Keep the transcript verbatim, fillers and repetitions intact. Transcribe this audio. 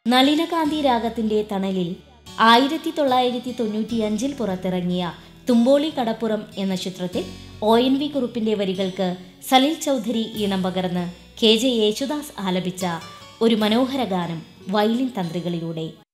നളിനകാന്തി രാഗത്തിന്റെ തണലിൽ ആയിരത്തി തൊള്ളായിരത്തി തൊണ്ണൂറ്റിയഞ്ചിൽ പുറത്തിറങ്ങിയ തുമ്പോളി കടപ്പുറം എന്ന ചിത്രത്തിൽ ഒ എൻ വി കുറുപ്പിന്റെ വരികൾക്ക് സലിൽ ചൗധരി ഈണം പകർന്ന് കെ ജെ യേശുദാസ് ആലപിച്ച ഒരു മനോഹര ഗാനം വയലിൻ തന്ത്രികളിലൂടെ.